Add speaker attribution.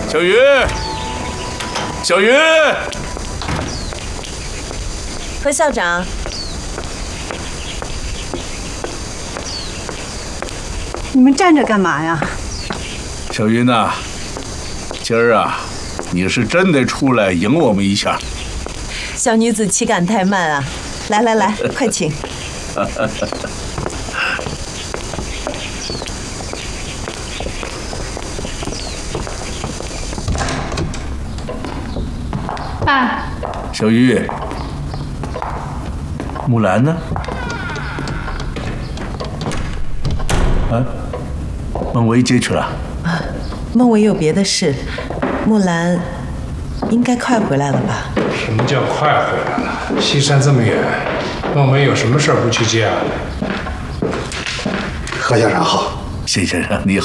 Speaker 1: 小云，小云，
Speaker 2: 何校长，
Speaker 3: 你们站着干嘛呀？
Speaker 1: 小云呐，今儿啊，你是真得出来迎我们一下。
Speaker 2: 小女子岂敢太慢啊！来来来，快请。
Speaker 3: 爸，
Speaker 1: 小玉，木兰呢？啊，孟维接去了。
Speaker 2: 孟维有别的事，木兰应该快回来了吧？
Speaker 4: 什么叫快回来了？西山这么远，孟维有什么事儿不去接啊？
Speaker 5: 何校长好，
Speaker 1: 谢先生你好。